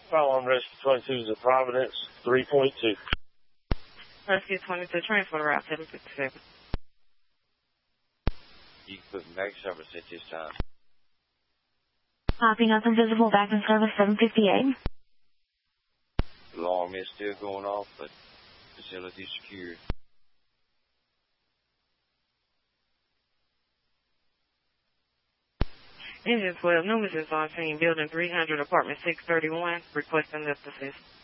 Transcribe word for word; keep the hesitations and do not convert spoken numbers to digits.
Fire Alarm Rescue twenty-two is at Providence, three point two. Rescue twenty-two, transfer to Route seven fifty-seven. You can put back service at this time. Popping up invisible back in service seven fifty-eight. Alarm is still going off, but facility secured. Engine twelve, Numbers is on scene, building three hundred, apartment six thirty-one, requesting lift assist.